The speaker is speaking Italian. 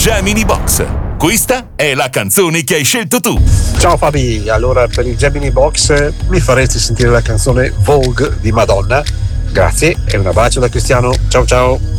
Gemini Box. Questa è la canzone che hai scelto tu. Ciao Fabi, allora per il Gemini Box mi faresti sentire la canzone Vogue di Madonna? Grazie e un abbraccio da Cristiano, ciao ciao.